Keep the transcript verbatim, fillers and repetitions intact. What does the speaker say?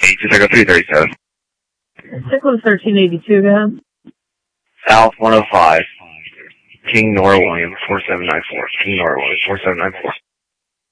eight two Echo three thirty-seven. Cyclone thirteen eighty-two, go ahead. South one oh five. King Nora Williams, four seven nine four. King Nora Williams, four seven nine four.